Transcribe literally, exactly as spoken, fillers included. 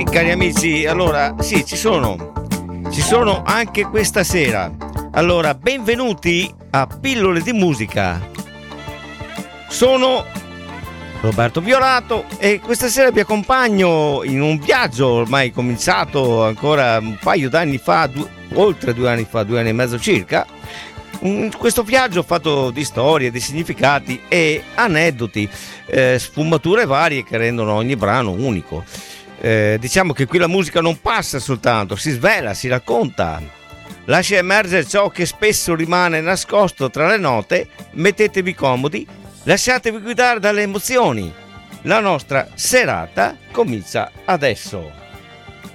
Cari amici, allora sì, ci sono, ci sono anche questa sera. Allora, benvenuti a Pillole di Musica. Sono Roberto Violato e questa sera vi accompagno in un viaggio ormai cominciato ancora un paio d'anni fa, due, oltre due anni fa, due anni e mezzo circa. Un, questo viaggio fatto di storie, di significati e aneddoti, eh, sfumature varie che rendono ogni brano unico. Eh, diciamo che qui la musica non passa soltanto, si svela, si racconta, lascia emergere ciò che spesso rimane nascosto tra le note. Mettetevi comodi, lasciatevi guidare dalle emozioni. La nostra serata comincia adesso.